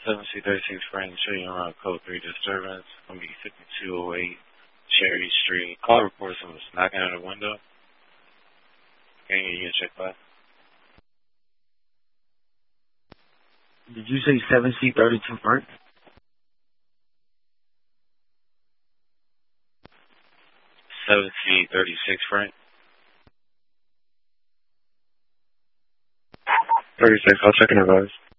7C36 Frank, showing around code 3 disturbance. Gonna be 5208 Cherry Street. Call report someone's knocking at a window. Can you check that? Did you say 7C32 Frank? C36 Frank. 36, I'll check and advise.